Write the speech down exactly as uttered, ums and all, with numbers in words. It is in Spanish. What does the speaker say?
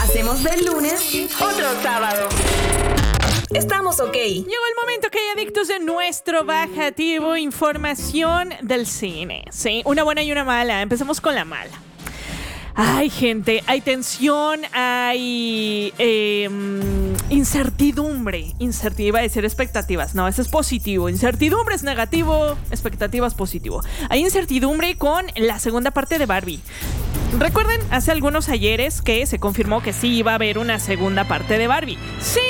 Hacemos del lunes otro sábado. Estamos ok. Llegó el momento que hay adictos de nuestro bajativo. Información del cine. Sí, una buena y una mala. Empecemos con la mala. Ay, gente, hay tensión, hay eh, incertidumbre. Incertidumbre, iba a decir expectativas. No, eso es positivo. Incertidumbre es negativo, expectativas positivo. Hay incertidumbre con la segunda parte de Barbie. Recuerden, hace algunos ayeres que se confirmó que sí iba a haber una segunda parte de Barbie. Sí.